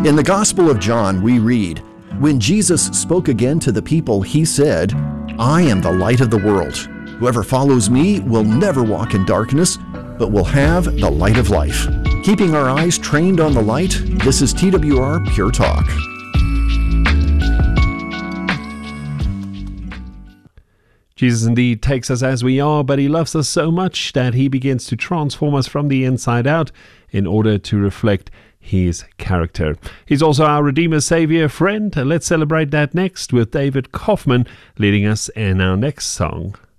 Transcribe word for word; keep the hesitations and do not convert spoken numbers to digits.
In the Gospel of John, we read, "When Jesus spoke again to the people, he said, 'I am the light of the world. Whoever follows me will never walk in darkness, but will have the light of life.'" Keeping our eyes trained on the light, this is T W R Pure Talk. Jesus indeed takes us as we are, but he loves us so much that he begins to transform us from the inside out in order to reflect his character. He's also our Redeemer, Savior, friend. Let's celebrate that next with David Kaufman leading us in our next song.